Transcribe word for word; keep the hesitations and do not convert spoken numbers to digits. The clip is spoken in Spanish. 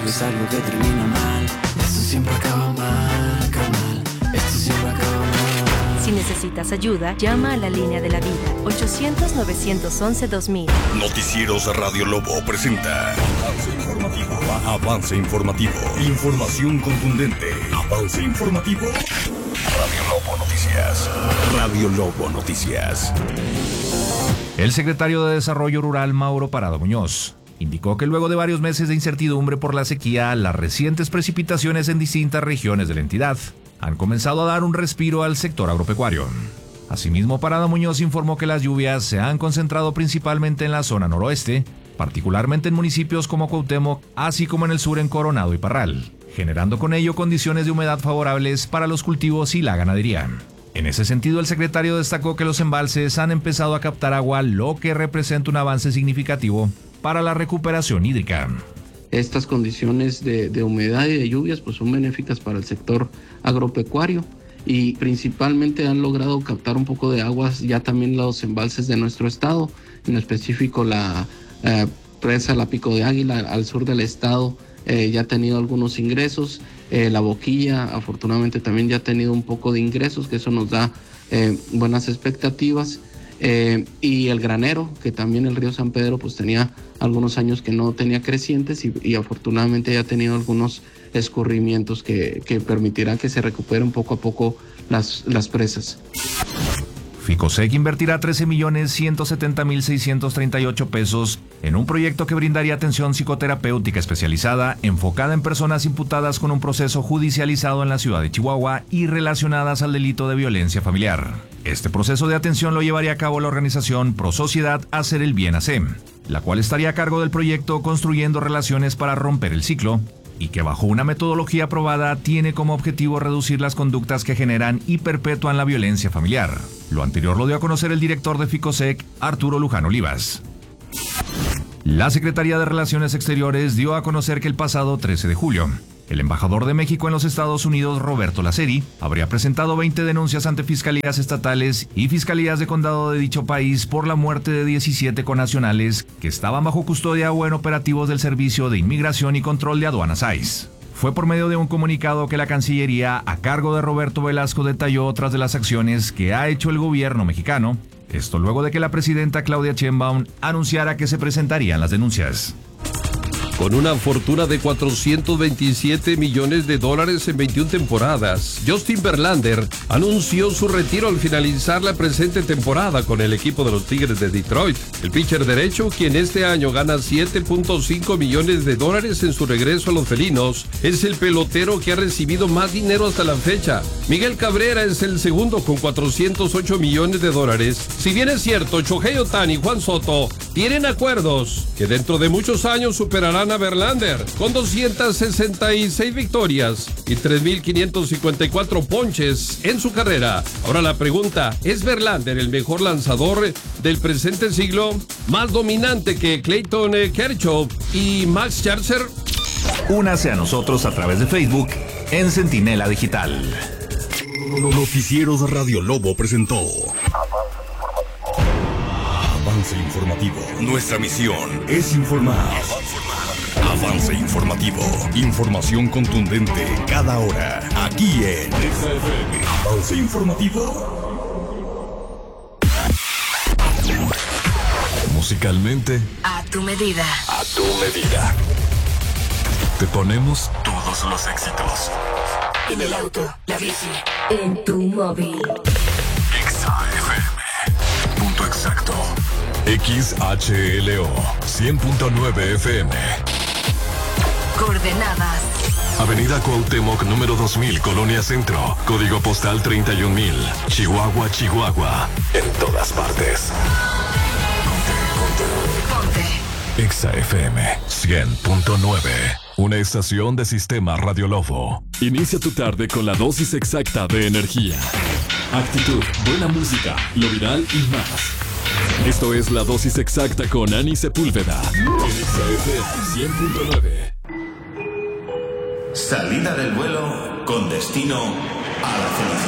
es algo que termina mal. Esto siempre acaba mal, carnal. Esto siempre acaba mal. Si necesitas ayuda, llama a la línea de la vida, ochocientos, novecientos once, dos mil. Noticieros Radio Lobo presenta Avance Informativo. Avance Informativo. Información contundente. Avance Informativo. Radio Lobo Noticias. Radio Lobo Noticias. El secretario de Desarrollo Rural, Mauro Parada Muñoz, indicó que luego de varios meses de incertidumbre por la sequía, las recientes precipitaciones en distintas regiones de la entidad han comenzado a dar un respiro al sector agropecuario. Asimismo, Parada Muñoz informó que las lluvias se han concentrado principalmente en la zona noroeste, particularmente en municipios como Cuauhtémoc, así como en el sur en Coronado y Parral, generando con ello condiciones de humedad favorables para los cultivos y la ganadería. En ese sentido, el secretario destacó que los embalses han empezado a captar agua, lo que representa un avance significativo para la recuperación hídrica. Estas condiciones de, de humedad y de lluvias pues son benéficas para el sector agropecuario y principalmente han logrado captar un poco de aguas ya también los embalses de nuestro estado, en específico la eh, presa La Pico de Águila al sur del estado eh, ya ha tenido algunos ingresos, eh, la Boquilla afortunadamente también ya ha tenido un poco de ingresos, que eso nos da eh, buenas expectativas. Eh, y el Granero, que también el río San Pedro pues tenía algunos años que no tenía crecientes y, y afortunadamente ya ha tenido algunos escurrimientos que, que permitirá que se recuperen poco a poco las, las presas. Ficosec invertirá trece millones ciento setenta mil seiscientos treinta y ocho pesos en un proyecto que brindaría atención psicoterapéutica especializada enfocada en personas imputadas con un proceso judicializado en la ciudad de Chihuahua y relacionadas al delito de violencia familiar. Este proceso de atención lo llevaría a cabo la organización Pro Sociedad Hacer el Bien A C, la cual estaría a cargo del proyecto Construyendo Relaciones para Romper el Ciclo, y que bajo una metodología aprobada tiene como objetivo reducir las conductas que generan y perpetúan la violencia familiar. Lo anterior lo dio a conocer el director de Ficosec, Arturo Luján Olivas. La Secretaría de Relaciones Exteriores dio a conocer que el pasado trece de julio, el embajador de México en los Estados Unidos, Roberto Laceri, habría presentado veinte denuncias ante fiscalías estatales y fiscalías de condado de dicho país por la muerte de diecisiete connacionales que estaban bajo custodia o en operativos del Servicio de Inmigración y Control de Aduanas I C E. Fue por medio de un comunicado que la Cancillería, a cargo de Roberto Velasco, detalló otras de las acciones que ha hecho el gobierno mexicano, esto luego de que la presidenta Claudia Sheinbaum anunciara que se presentarían las denuncias. Con una fortuna de cuatrocientos veintisiete millones de dólares en veintiuna temporadas, Justin Verlander anunció su retiro al finalizar la presente temporada con el equipo de los Tigres de Detroit. El pitcher derecho, quien este año gana siete punto cinco millones de dólares en su regreso a los felinos, es el pelotero que ha recibido más dinero hasta la fecha. Miguel Cabrera es el segundo con cuatrocientos ocho millones de dólares. Si bien es cierto, Shohei Ohtani y Juan Soto tienen acuerdos que dentro de muchos años superarán a Verlander con doscientas sesenta y seis victorias y tres mil quinientos cincuenta y cuatro ponches en su carrera. Ahora la pregunta, ¿es Verlander el mejor lanzador del presente siglo? ¿Más dominante que Clayton Kershaw y Max Scherzer? Únase a nosotros a través de Facebook en Centinela Digital. Noticieros Radio Lobo presentó Avance Informativo. Nuestra misión es informar. Avance Informativo. Información contundente cada hora. Aquí en Avance Informativo. Musicalmente, A tu medida. a tu medida. Te ponemos todos los éxitos. En el auto, la bici, en tu móvil. Exa F M. Punto exacto. X H L O cien punto nueve F M. Coordenadas. Avenida Cuauhtémoc, número dos mil, Colonia Centro. Código postal treinta y un mil. Chihuahua, Chihuahua. En todas partes. Ponte, Ponte. ponte. Exa F M cien punto nueve. Una estación de Sistema Radio Lobo. Inicia tu tarde con la dosis exacta de energía, actitud, buena música, lo viral y más. Esto es la dosis exacta con Ani Sepúlveda. En Exa F M cien punto nueve. Salida del vuelo con destino a la felicidad.